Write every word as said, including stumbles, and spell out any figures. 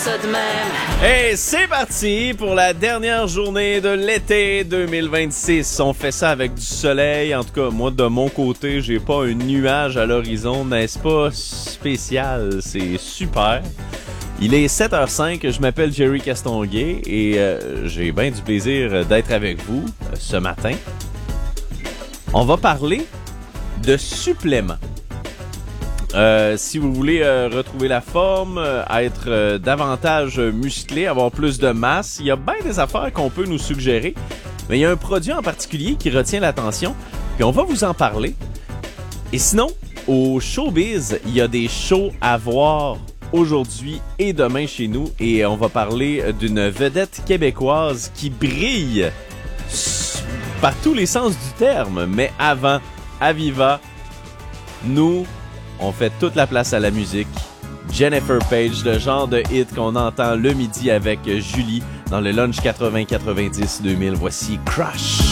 ça de même. Et c'est parti pour la dernière journée de l'été deux mille vingt-six. On fait ça avec du soleil. En tout cas, moi, de mon côté, j'ai pas un nuage à l'horizon. N'est-ce pas spécial? C'est super. Il est sept heures cinq, je m'appelle Jerry Castonguay et euh, j'ai bien du plaisir d'être avec vous euh, ce matin. On va parler de suppléments. Euh, si vous voulez euh, retrouver la forme, euh, être euh, davantage musclé, avoir plus de masse, il y a bien des affaires qu'on peut nous suggérer. Mais il y a un produit en particulier qui retient l'attention, puis on va vous en parler. Et sinon, au Showbiz, il y a des shows à voir aujourd'hui et demain chez nous. Et on va parler d'une vedette québécoise qui brille par tous les sens du terme. Mais avant, Aviva, nous... on fait toute la place à la musique. Jennifer Page, le genre de hit qu'on entend le midi avec Julie dans le Lunch quatre-vingts quatre-vingt-dix deux mille. Voici Crush.